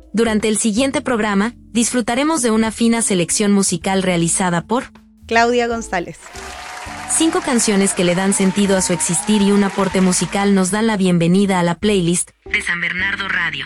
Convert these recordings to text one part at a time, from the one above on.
Durante el siguiente programa, disfrutaremos de una fina selección musical realizada por Claudia González. 5 canciones que le dan sentido a su existir y un aporte musical nos dan la bienvenida a la playlist de San Bernardo Radio.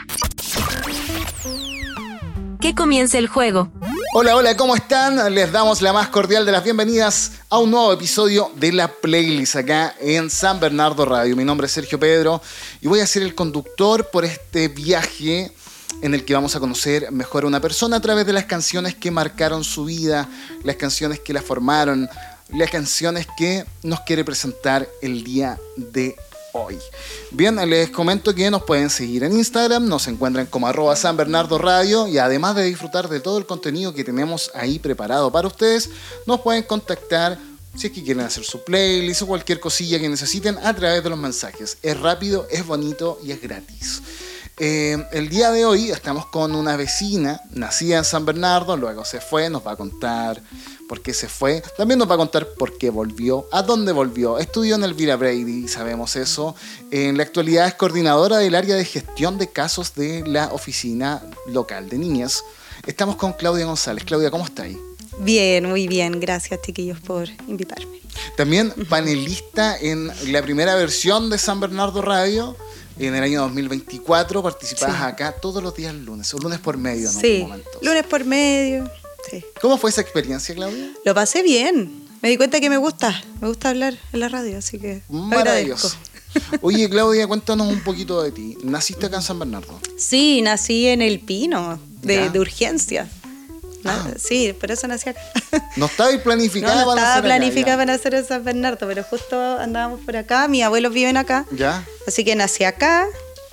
Que comience el juego. Hola, hola, ¿cómo están? Les damos la más cordial de las bienvenidas a un nuevo episodio de la playlist acá en San Bernardo Radio. Mi nombre es Sergio Pedro y voy a ser el conductor por este viaje en el que vamos a conocer mejor a una persona a través de las canciones que marcaron su vida, las canciones que la formaron, las canciones que nos quiere presentar el día de hoy. Bien, les comento que nos pueden seguir en Instagram, nos encuentran como @SanBernardoRadio y además de disfrutar de todo el contenido que tenemos ahí preparado para ustedes, nos pueden contactar si es que quieren hacer su playlist o cualquier cosilla que necesiten a través de los mensajes. Es rápido, es bonito y es gratis. El día de hoy estamos con una vecina nacida en San Bernardo, luego se fue, nos va a contar por qué se fue, también nos va a contar por qué volvió, a dónde volvió. Estudió en Elvira Brady, sabemos eso. En la actualidad es coordinadora del área de gestión de casos de la oficina local de niñas. Estamos con Claudia González. Claudia, ¿cómo está ahí? Bien, muy bien. Gracias, chiquillos, por invitarme. También panelista en la primera versión de San Bernardo Radio. En el año 2024 participabas acá todos los días lunes, o lunes por medio en algún momento. Lunes por medio, sí. ¿Cómo fue esa experiencia, Claudia? Lo pasé bien. Me di cuenta que me gusta hablar en la radio, así que maravilloso. agradezco. Oye, Claudia, cuéntanos un poquito de ti. ¿Naciste acá en San Bernardo? Sí, nací en El Pino, de Urgencia. Sí, por eso nací acá. ¿No estabais planificada? No estaba planificada para nacer en San Bernardo, pero justo andábamos por acá, mis abuelos viven acá. Ya. Así que nací acá.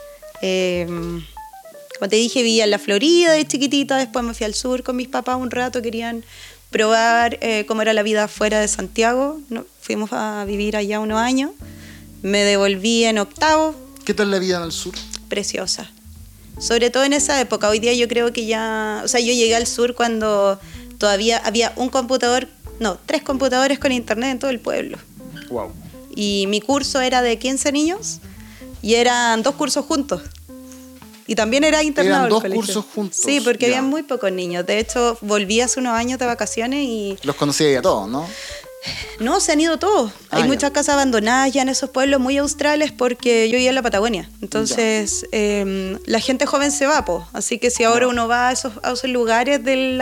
Como te dije, vivía en la Florida de chiquitita, después me fui al sur con mis papás un rato, querían probar cómo era la vida fuera de Santiago. Fuimos a vivir allá unos años, me devolví en octavo. ¿Qué tal la vida en el sur? Preciosa. Sobre todo en esa época. Hoy día yo creo que ya... O sea, yo llegué al sur cuando todavía había 3 computadores con internet en todo el pueblo. Wow. Y mi curso era de 15 niños y eran 2 cursos juntos. Y también era internado. ¿Eran 2 el colegio. cursos juntos? Sí, porque ya. había muy pocos niños. De hecho, volví hace unos años de vacaciones y... Los conocía ya todos, ¿no? No, se han ido todos. Hay muchas casas abandonadas ya en esos pueblos muy australes porque yo vivía en la Patagonia. Entonces, la gente joven se va, po. Así que si ahora uno va a esos lugares del